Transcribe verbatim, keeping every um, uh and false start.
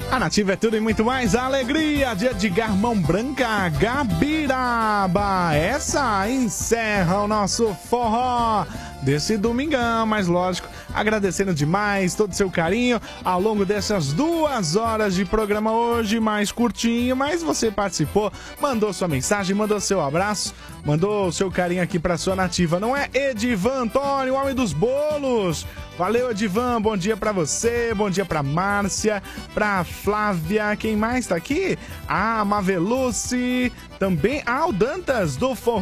A Nativa é tudo e muito mais alegria de Edgar Mão Branca, Gabiraba. Essa encerra o nosso forró desse domingão, mas lógico, agradecendo demais todo o seu carinho ao longo dessas duas horas de programa hoje, mais curtinho, mas você participou, mandou sua mensagem, mandou seu abraço, mandou o seu carinho aqui pra sua Nativa, não é? Edivan Antônio, o homem dos bolos. Valeu, Edivan, bom dia pra você, bom dia pra Márcia, pra Flávia, quem mais tá aqui? Ah, Mavelucci, também, ah, o Dantas do Forró